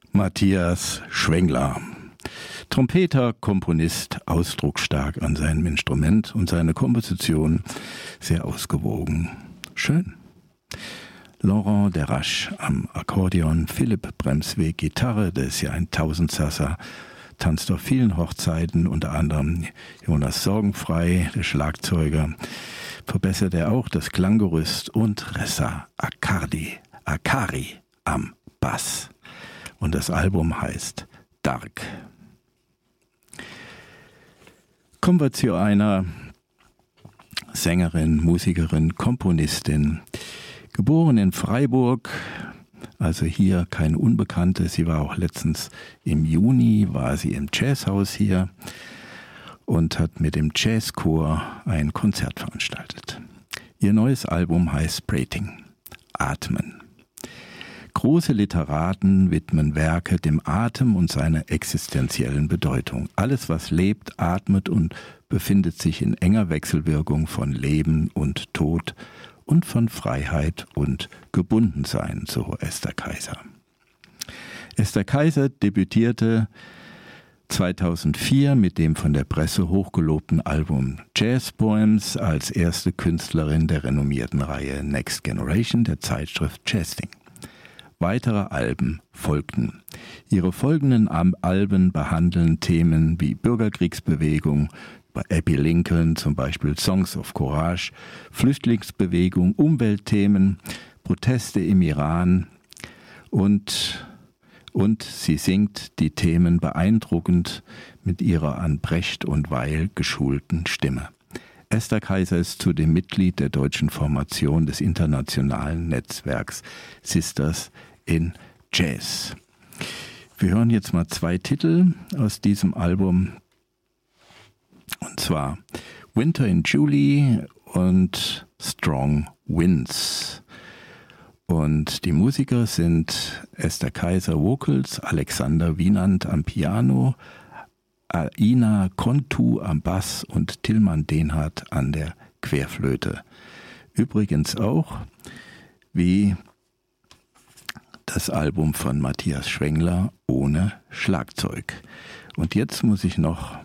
Matthias Schwengler. Trompeter, Komponist, ausdrucksstark an seinem Instrument und seine Komposition sehr ausgewogen. Schön. Laurent Derache am Akkordeon, Philipp Bremsweg Gitarre, der ist ja ein Tausendsasser, tanzt auf vielen Hochzeiten, unter anderem Jonas Sorgenfrei, der Schlagzeuger, verbessert er auch das Klanggerüst, und Reza Akari am Bass. Und das Album heißt Dark. Kommen wir zu einer Sängerin, Musikerin, Komponistin, geboren in Freiburg, also hier keine Unbekannte. Sie war auch letztens im Juni, war sie im Jazzhaus hier und hat mit dem Jazzchor ein Konzert veranstaltet. Ihr neues Album heißt Breathing, Atmen. Große Literaten widmen Werke dem Atem und seiner existenziellen Bedeutung. Alles, was lebt, atmet und befindet sich in enger Wechselwirkung von Leben und Tod und von Freiheit und Gebundensein, so Esther Kaiser. Esther Kaiser debütierte 2004 mit dem von der Presse hochgelobten Album Jazz Poems als erste Künstlerin der renommierten Reihe Next Generation der Zeitschrift Jazzing. Weitere Alben folgten. Ihre folgenden Alben behandeln Themen wie Bürgerkriegsbewegung, bei Abby Lincoln zum Beispiel Songs of Courage, Flüchtlingsbewegung, Umweltthemen, Proteste im Iran und sie singt die Themen beeindruckend mit ihrer an Brecht und Weil geschulten Stimme. Esther Kaiser ist zudem Mitglied der deutschen Formation des internationalen Netzwerks Sisters in Jazz. Wir hören jetzt mal 2 Titel aus diesem Album, und zwar Winter in July und Strong Winds. Und die Musiker sind Esther Kaiser Vocals, Alexander Wienand am Piano, Aina Kontu am Bass und Tilman Denhardt an der Querflöte. Übrigens auch wie das Album von Matthias Schwengler ohne Schlagzeug. Und jetzt muss ich noch,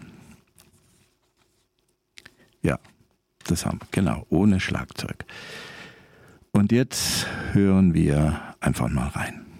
ja, das haben wir, genau, ohne Schlagzeug. Und jetzt hören wir einfach mal rein.